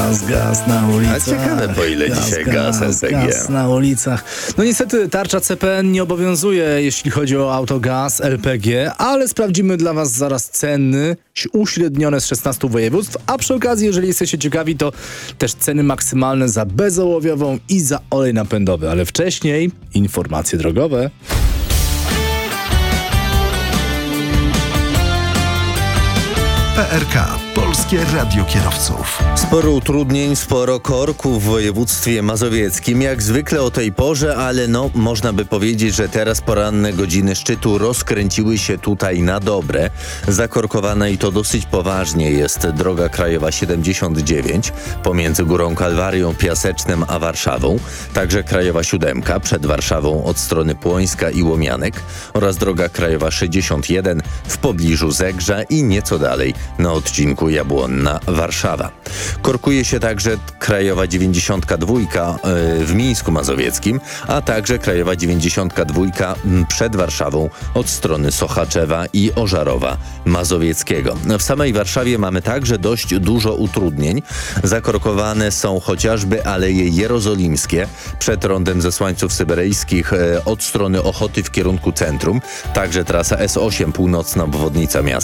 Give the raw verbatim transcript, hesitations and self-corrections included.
Gaz, gaz na ulicach. A ciekawe, po ile gaz, dzisiaj gaz, gaz L P G. Gaz na ulicach. No niestety tarcza C P N nie obowiązuje, jeśli chodzi o autogaz L P G, ale sprawdzimy dla was zaraz ceny uśrednione z szesnastu województw, a przy okazji, jeżeli jesteście ciekawi, to też ceny maksymalne za bezołowiową i za olej napędowy, ale wcześniej informacje drogowe. P R K. Polskie Radio Kierowców. Sporo utrudnień, sporo korków w województwie mazowieckim, jak zwykle o tej porze, ale no, można by powiedzieć, że teraz poranne godziny szczytu rozkręciły się tutaj na dobre. Zakorkowana i to dosyć poważnie jest droga krajowa siedemdziesiąt dziewięć pomiędzy Górą Kalwarią, Piasecznem a Warszawą, także krajowa siódemka przed Warszawą od strony Płońska i Łomianek oraz droga krajowa sześćdziesiąt jeden w pobliżu Zegrza i nieco dalej na odcinku Jabłonna-Warszawa. Korkuje się także krajowa dziewięćdziesiąt dwa w Mińsku Mazowieckim, a także krajowa dziewięćdziesiąt dwa przed Warszawą od strony Sochaczewa i Ożarowa Mazowieckiego. W samej Warszawie mamy także dość dużo utrudnień. Zakorkowane są chociażby Aleje Jerozolimskie przed rondem Zesłańców Syberyjskich od strony Ochoty w kierunku centrum, także trasa S osiem północna obwodnica miasta.